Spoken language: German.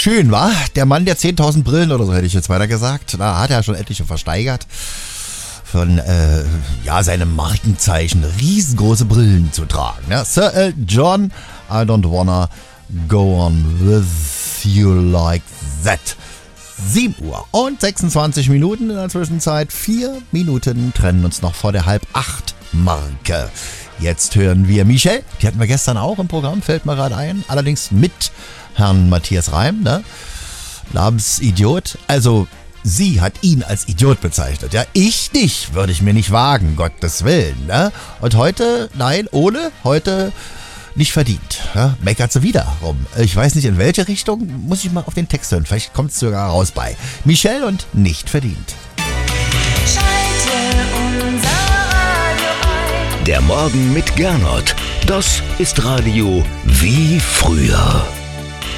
schön, wa? Der Mann der 10.000 Brillen oder so hätte ich jetzt weiter gesagt. Da hat er schon etliche versteigert. Von, seinem Markenzeichen riesengroße Brillen zu tragen. Ne? Sir Elton John, I don't wanna go on with you like that. 7 Uhr und 26 Minuten in der Zwischenzeit. 4 Minuten trennen uns noch vor der 7:30 Marke. Jetzt hören wir Michelle. Die hatten wir gestern auch im Programm, fällt mir gerade ein. Allerdings mit Herrn Matthias Reim, ne? Namensidiot. Also, sie hat ihn als Idiot bezeichnet. Ja, ich nicht. Würde ich mir nicht wagen, Gottes Willen. Ne? Und heute, nein, Ole, heute nicht verdient. Ja? Meckert sie wieder rum. Ich weiß nicht, in welche Richtung. Muss ich mal auf den Text hören. Vielleicht kommt es sogar raus bei Michelle und nicht verdient. Schalte unser Radio ein. Der Morgen mit Gernot. Das ist Radio wie früher.